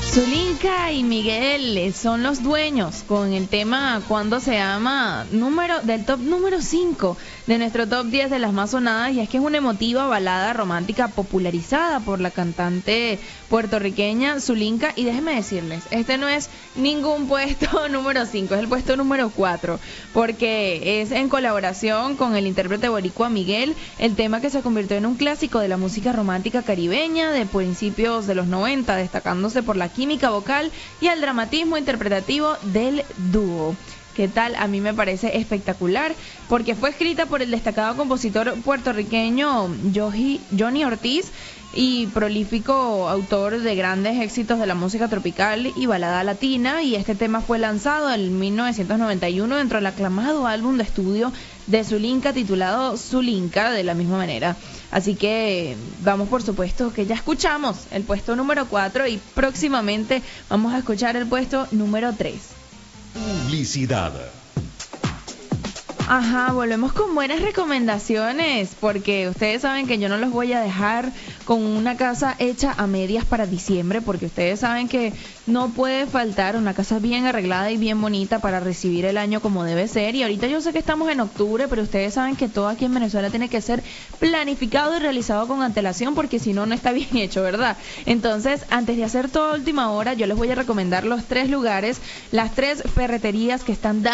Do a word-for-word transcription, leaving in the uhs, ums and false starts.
Zulinka y Miguel son los dueños con el tema Cuando se ama, número del top número cinco de nuestro top diez de las más sonadas, y es que es una emotiva balada romántica popularizada por la cantante puertorriqueña Zulinka. Y déjenme decirles, este no es ningún puesto número cinco, es el puesto número cuatro, porque es en colaboración con el intérprete boricua Miguel, el tema que se convirtió en un clásico de la música romántica caribeña de principios de los noventa, destacándose por la química vocal y el dramatismo interpretativo del dúo. ¿Qué tal? A mí me parece espectacular, porque fue escrita por el destacado compositor puertorriqueño Joji- Johnny Ortiz, y prolífico autor de grandes éxitos de la música tropical y balada latina, y este tema fue lanzado en mil novecientos noventa y uno dentro del aclamado álbum de estudio de Zulinka titulado Zulinka, de la misma manera. Así que vamos, por supuesto, que ya escuchamos el puesto número cuatro y próximamente vamos a escuchar el puesto número tres. Publicidad. Ajá, volvemos con buenas recomendaciones, porque ustedes saben que yo no los voy a dejar con una casa hecha a medias para diciembre, porque ustedes saben que no puede faltar una casa bien arreglada y bien bonita para recibir el año como debe ser. Y ahorita yo sé que estamos en octubre, pero ustedes saben que todo aquí en Venezuela tiene que ser planificado y realizado con antelación, porque si no, no está bien hecho, ¿verdad? Entonces, antes de hacer todo a última hora, yo les voy a recomendar los tres lugares, las tres ferreterías que están dando